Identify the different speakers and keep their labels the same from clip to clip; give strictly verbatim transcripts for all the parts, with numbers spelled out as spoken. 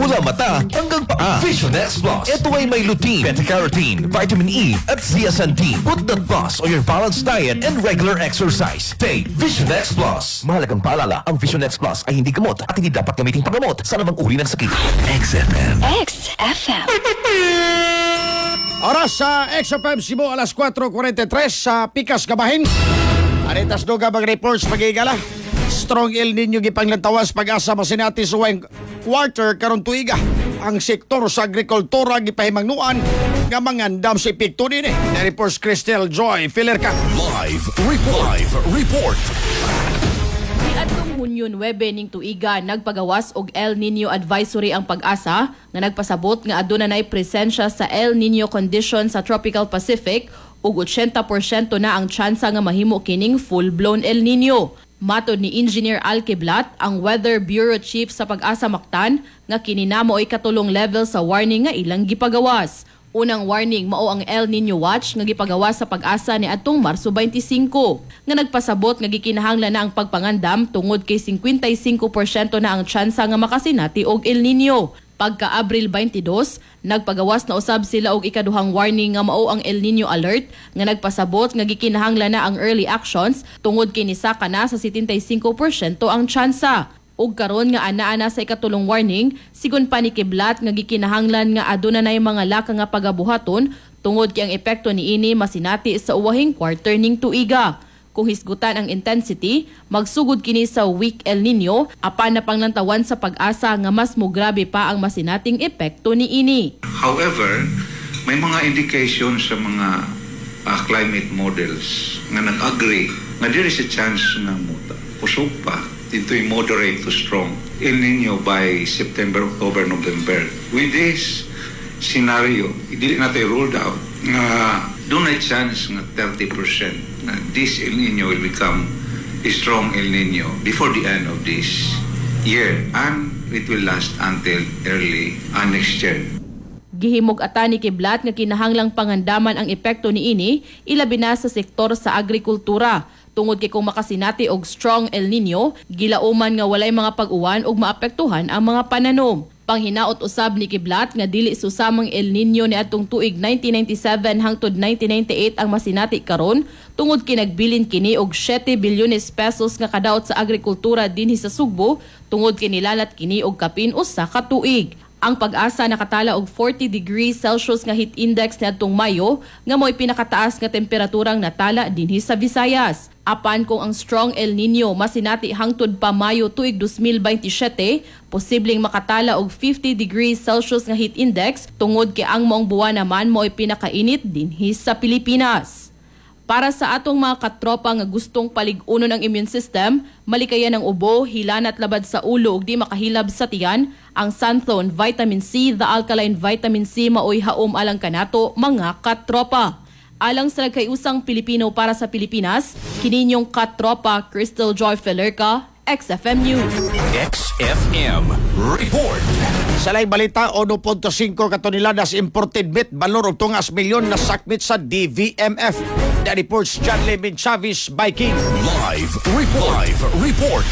Speaker 1: mula mata hanggang paa. Vision X Plus. Ito ay may lutein, beta-carotene, vitamin E, at zeaxanthin. Put that plus on your balanced diet and regular exercise. Take Vision X Plus. Mahalagang paalala, ang Vision X Plus ay hindi gamot at hindi dapat gamitin panggamot sa anumang uri ng sakit. X F M.
Speaker 2: X F M.
Speaker 3: Oras sa X F M Cebu, alas kwatro forty-three sa Pikas, Gabahin. Aritas doga bang reports pag-igala. Strong El Nino gipanglantawas pag-asa masinati sa wang quarter karon tuiga. Ang sektor sa agrikultura gipahimangnuan nga mangandam sa epekto nini. Na reports Cristel Joy Filerka.
Speaker 1: Live report. Live report.
Speaker 4: Adtong Hunyo nine ning tuiga nagpagawas og El Nino Advisory ang pag-asa nga nagpasabot nga aduna nay presensya sa El Nino condition sa Tropical Pacific ug eighty percent na ang tsansa nga mahimo kining full-blown El Nino. Matod ni Engineer Al Kiblat, ang Weather Bureau Chief sa Pag-asa Mactan, nga kininamo ay katulong level sa warning nga ilang gipagawas. Unang warning mao ang El Nino Watch nga gipagawas sa Pag-asa ni atong Marso twenty-five nga nagpasabot nga gikinahanglan na ang pagpangandam tungod kay fifty-five percent na ang tsansa nga makasinati og El Nino. Pagka Abril twenty-two, nagpagawas na usab sila og ikaduhang warning nga mao ang El Nino Alert nga nagpasabot nga gikinahanglan na ang early actions tungod kay nisaka na sa seventy-five percent ang tsansa. Ug karon nga anaa na sa ikatulong warning, sigon pa ni Kiblat nga gikinahanglan nga aduna nay mga laka nga pagabuhaton tungod kay ang epekto niini masinati sa uwahing quarter ning tuiga. Kung hisgutan ang intensity, magsugod kini sa weak El Nino, apan na panglantawan sa Pag-asa nga mas mograbe pa ang masinating epekto niini.
Speaker 5: However, may mga indication sa mga uh, climate models nga nag-agree nga there is a chance nga muta. Kusog pa into a moderate to strong El Nino by September, October, November. With this scenario, hindi natin ruled out na doon ay chance nga thirty percent na this El Nino will become a strong El Nino before the end of this year and it will last until early uh, next year.
Speaker 4: Gihimog ata ni Kiblat nga kinahanglang pangandaman ang epekto niini ilabi na sa sektor sa agrikultura. Tungod kay kung makasinati og strong El Nino, gilauman nga walay mga pag-uwan ug maapektuhan ang mga pananom. Panghinaot usab ni Kiblat nga dili susamang El Nino ni atong tuig nineteen ninety-seven hangtod nineteen ninety-eight ang masinati karon tungod kay nagbilin kini og seven bilyones pesos nga kadaot sa agrikultura dinhi sa Sugbo tungod kay nilalat kini og kapin usa ka tuig. Ang Pag-asa nakatala og forty degrees Celsius nga heat index niadtong Mayo nga mo'y pinakataas nga temperaturang natala dinhi sa Visayas. Apan kung ang strong El Nino masinati hangtod pa Mayo tuig twenty twenty-seven, posibleng makatala og fifty degrees Celsius nga heat index tungod kay ang maong buwan naman mo'y pinakainit dinhi sa Pilipinas. Para sa atong mga katropa nga gustong palig-unon ang immune system, malikayan ang ubo, hilan at labad sa ulo ug di makahilab sa tiyan, ang Santhone Vitamin C, the alkaline vitamin C maoy haom alang kanato mga katropa. Alang sa nagkayusang Pilipino para sa Pilipinas, kininyong katropa Cristel Joy Filerka, X F M News.
Speaker 1: X F M report.
Speaker 3: Sa laing balita, one point five katoneladas imported meat, balor og tungas milyon na sakmit sa D V M F. The reports John Levin Chavez, Viking.
Speaker 1: Live report. Live report.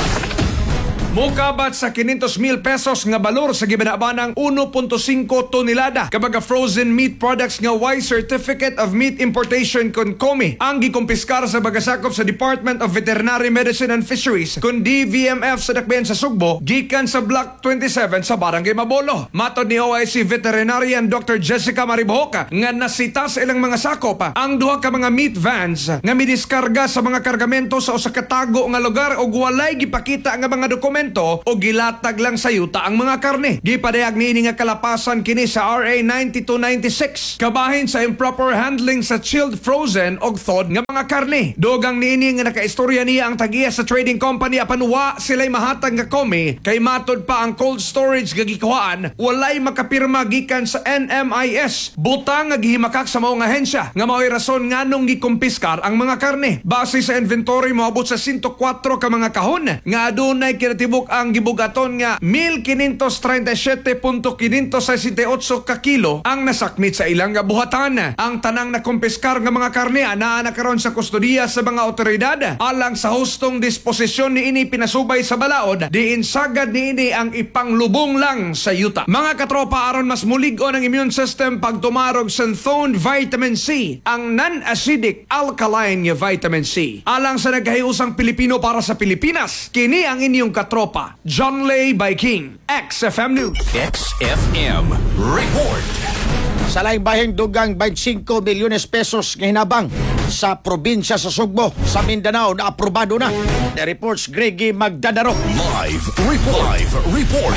Speaker 6: Mukabat sa five hundred mil pesos nga balor sa gibanabanang one point five tonelada kabaga frozen meat products nga Y Certificate of Meat Importation kon C O M E ang gikumpiskar sa bagasakop sa Department of Veterinary Medicine and Fisheries kun D V M F sa dakbayan sa Sugbo gikan sa Block twenty-seven sa Barangay Mabolo. Matod ni O I C Veterinarian Doctor Jessica Maribohoca nga nasita sa ilang mga sakop ang duha ka mga meat vans nga midiskarga sa mga kargamento sa usa ka tago nga lugar ug walay gipakita nga mga dokumento o gilatag lang sa yuta ang mga karne. Gipadayag niini nga kalapasan kini sa R A ninety-two ninety-six kabahin sa improper handling sa chilled, frozen og thawed nga mga karne. Dogang niini nga nakaistorya niya ang tagiya sa trading company apan wa sila'y mahatag nga C O M E kay matod pa ang cold storage nga gikuhaan walay makapirma gikan sa N M I S. Butang nga gihimakak sa maong ahensya nga mao'y rason nganong gikumpiskar ang mga karne. Base sa inventory moabot sa one oh four ka mga kahon nga adunay kinatibuk tibok ang gibugaton nga one thousand five hundred thirty-seven point five sixty-eight ka kilo ang nasakmit sa ilang nga buhatan. Ang tanang nakumpiskar nga mga karne naa na karon sa kustodiya sa mga otoridad alang sa hustong disposisyon ni ini pinasubay sa balaod diin sagad ni ini ang ipanglubong lang sa yuta. Mga katropa, aron mas mulig-on ang immune system pagtumarog sa Synthone Vitamin C, ang non-acidic alkaline nga vitamin C. Alang sa nagkahiusang Pilipino para sa Pilipinas, kini ang inyong katropa, John Lay by King, X F M News.
Speaker 1: X F M Report.
Speaker 3: Sa laing bahing dugang twenty-five milyones pesos nga hinabang sa probinsya sa Sugbo, sa Mindanao na aprobado na. The reports Greggy Magdadaro.
Speaker 1: Live report. Live report.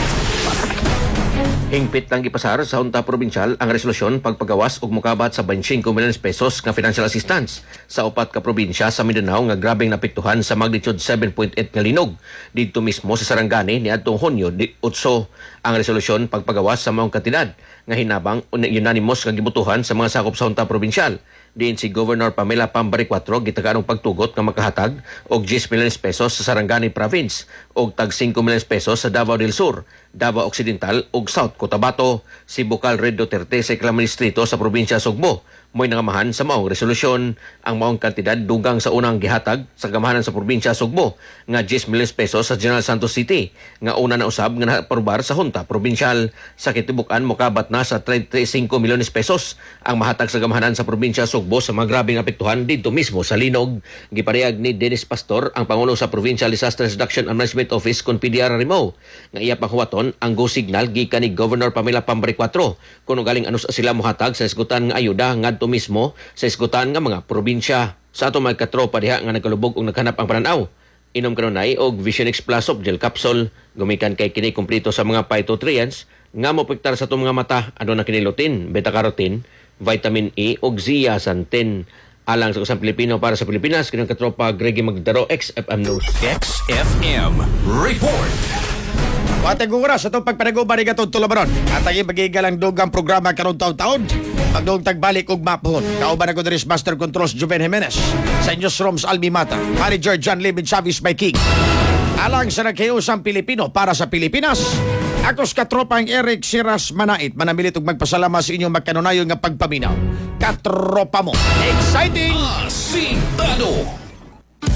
Speaker 2: Hingpit lang gipasar sa Junta Provincial ang resolusyon pagpagawas og mukabat sa twenty-five milyones pesos nga financial assistance sa upat ka probinsya sa Mindanao nga grabeng napektuhan sa magnitude seven point eight nga linog. Dito mismo sa Sarangani niadtong Hunyo eight ang resolusyon pagpagawas sa maong kantidad nga hinabang unanimous nga gibutuhan sa mga sakop sa Junta Provincial. Diin si Governor Pamela Pambari four gitaganong pagtugot nga makahatag og ten milyones pesos sa Sarangani Province og tag five milyones pesos sa Davao del Sur, Davao Occidental ug South Cotabato. Si Bukal Red Duterte sa ikalimang distrito sa probinsya Sugbo mo'y nangamahan sa maong resolusyon. Ang maong kantidad dugang sa unang gihatag sa gamahanan sa probinsya Sugbo nga ten milyones pesos sa General Santos City nga una na usab nga naprobar sa Junta Provincial. Sa kitibukan mokabat na sa thirty-five milyones pesos ang mahatag sa gamahanan sa probinsya Sugbo sa mga grabeng apektuhan dito mismo sa linog. Giparehag ni Dennis Pastor, ang Pangulo sa Provincial Disaster Reduction and Management Office kon P D R Rimo, nga iya panghuwaton ang go signal gikan ni Governor Pamela Pambari four kuno galing anus sila mohatag sa isgutan nga ayuda ngadto mismo sa isgutan nga mga probinsya. Sa ato mga katropa diha nga nagkalubog og naghanap ang pananaw, inom kanunay og Vision X Plus of gel capsule gumikan kay kini kumpleto sa mga phytonutrients nga mopektar sa atong mga mata. Ano na kini lutein, beta carotene, vitamin E ug zeaxanthin. Alang sa usang Pilipino para sa Pilipinas, kinang katropa Greggy Magdaro, X F M News.
Speaker 1: X F M Report.
Speaker 3: Wateng oras atong pagpanaguban ni gatong tulabaron. At ang magigalang dugang programa karon taon-taon. Pagdong tagbalik og mapon. Kauban ako diri Master Controls Juven Jimenez. Sa Newsrooms Almi Mata. Manager John Levin Chavez by King. Alang sa nagkayusang Pilipino para sa Pilipinas. Ako sa katropang Eric Siras Manait. Manamilit og magpasalamat sa inyong magkanunayon nga pagpaminaw. Katropa mo. Exciting!
Speaker 1: Asintado.